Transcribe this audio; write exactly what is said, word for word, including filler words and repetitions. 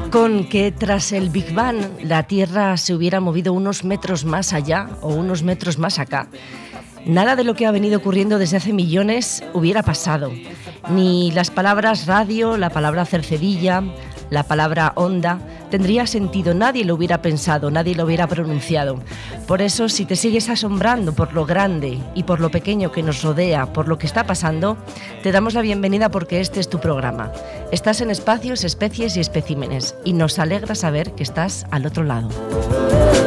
Con que tras el Big Bang la Tierra se hubiera movido unos metros más allá o unos metros más acá, nada de lo que ha venido ocurriendo desde hace millones hubiera pasado. Ni las palabras radio, la palabra cercedilla, la palabra onda tendría sentido, nadie lo hubiera pensado, nadie lo hubiera pronunciado. Por eso, si te sigues asombrando por lo grande y por lo pequeño que nos rodea, por lo que está pasando, te damos la bienvenida porque este es tu programa. Estás en Espacios, Especies y Especímenes y nos alegra saber que estás al otro lado.